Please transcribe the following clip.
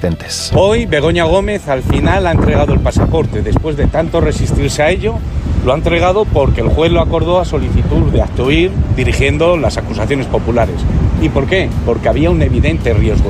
asistentes. Hoy Begoña Gómez al final ha entregado el pasaporte. Después de tanto resistirse a ello, lo ha entregado porque el juez lo acordó a solicitud de Actoir dirigiendo las acusaciones populares. ¿Y por qué? Porque había un evidente riesgo.